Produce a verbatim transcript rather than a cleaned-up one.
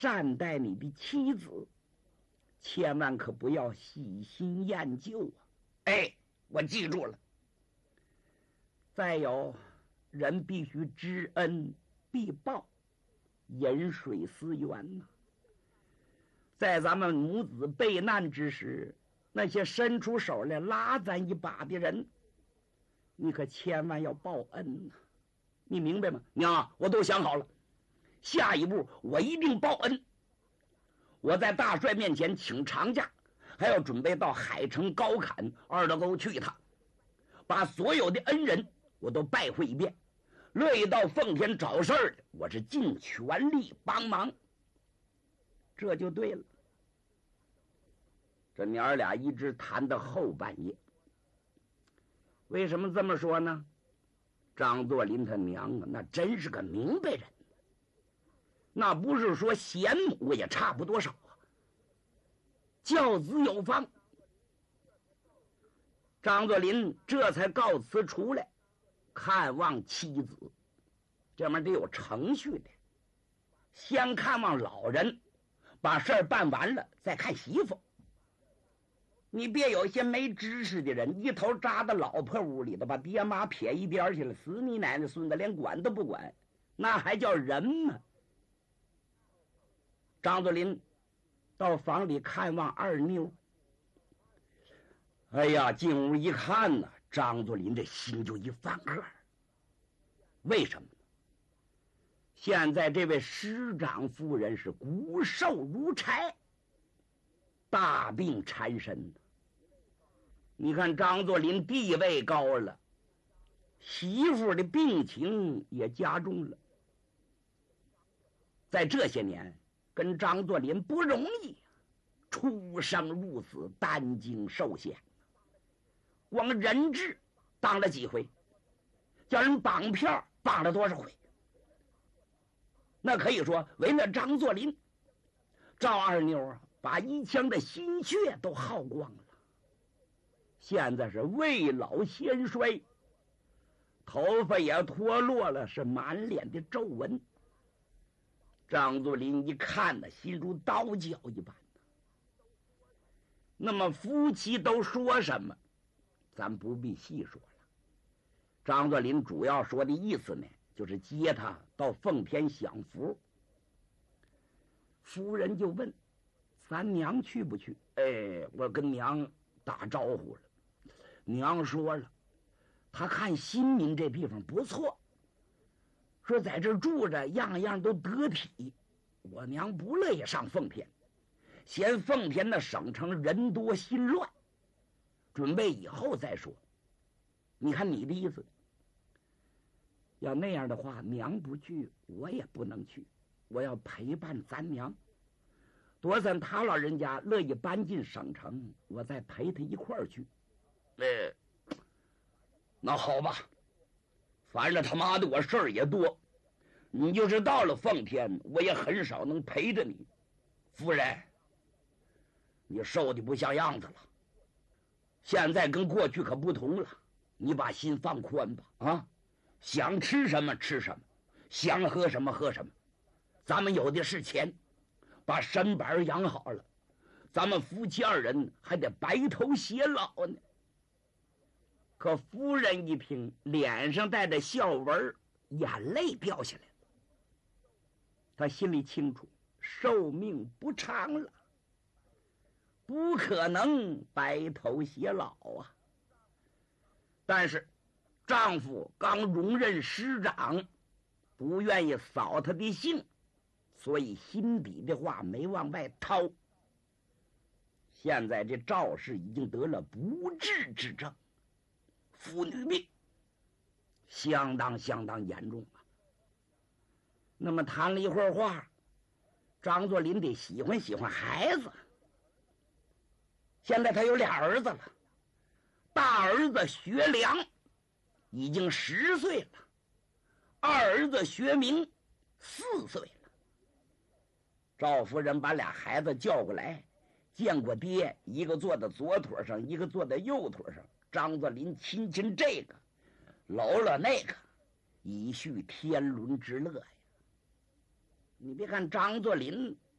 善待你的妻子，千万可不要喜新厌旧啊！ 哎，我记住了。 再有，人必须知恩必报，饮水思源呐、啊。在咱们母子备难之时，那些伸出手来拉咱一把的人，你可千万要报恩呐、啊！你明白吗？ 娘，我都想好了，下一步我一定报恩。我在大帅面前请长假，还要准备到海城高坎二道沟去一趟，把所有的恩人我都拜会一遍。乐意到奉天找事儿的，我是尽全力帮忙。 这就对了。这娘儿俩一直谈到后半夜。为什么这么说呢？张作霖他娘啊，那真是个明白人，那不是说贤母也差不多少啊，教子有方。张作霖这才告辞出来看望妻子，这面得有程序的，先看望老人，把事儿办完了再看媳妇。你别有些没知识的人一头扎到老婆屋里头，把爹妈撇一边去了，死你奶奶孙子连管都不管，那还叫人吗？张作霖到房里看望二妞，哎呀，进屋一看呢，张作霖这心就一翻个。为什么呢？现在这位师长夫人是骨瘦如柴，大病缠身。你看张作霖地位高了，媳妇的病情也加重了。在这些年跟张作霖不容易，出生入死，担惊受险，光人质当了几回，叫人绑票绑了多少回。那可以说为了张作霖，赵二妞啊把一腔的心血都耗光了，现在是未老先衰，头发也脱落了，是满脸的皱纹。张作霖一看呢，心如刀绞一般。那么夫妻都说什么，咱不必细说了。张作霖主要说的意思呢，就是接他到奉天享福。夫人就问：“咱娘去不去？”哎，我跟娘打招呼了，娘说了，她看新民这地方不错，说在这住着样样都得体。我娘不乐意上奉天，嫌奉天的省城人多心乱，准备以后再说。你看你的意思，要那样的话，娘不去，我也不能去，我要陪伴咱娘。多算他老人家乐意搬进省城，我再陪他一块儿去。 呃，那好吧，反正他妈的我事儿也多，你就是到了奉天，我也很少能陪着你。夫人，你瘦的不像样子了，现在跟过去可不同了，你把心放宽吧啊！想吃什么吃什么，想喝什么喝什么，咱们有的是钱，把身板养好了，咱们夫妻二人还得白头偕老呢。可夫人一听，脸上带着笑纹，眼泪掉下来了。她心里清楚，寿命不长了，不可能白头偕老啊。但是丈夫刚荣任师长，不愿意扫他的兴，所以心底的话没往外掏。现在这赵氏已经得了不治之症，妇女病，相当相当严重啊。那么谈了一会儿话，张作霖得喜欢喜欢孩子。现在他有俩儿子了，大儿子学良已经十岁了，二儿子学明四岁了。赵夫人把俩孩子叫过来，见过爹，一个坐在左腿上，一个坐在右腿上。张作霖亲亲这个，搂搂那个，以叙天伦之乐呀。你别看张作霖